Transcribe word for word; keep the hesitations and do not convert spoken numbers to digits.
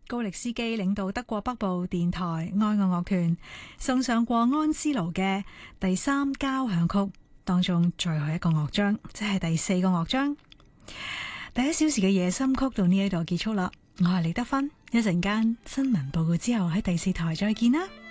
高力斯基領導德國北部電台愛樂樂團送上過安斯勞嘅第三交響曲當中最後一個樂章，即係第四個樂章。第一小時嘅夜深曲到呢一度結束啦，我係李德芬，一陣間新聞報告之後喺第四台再見啦。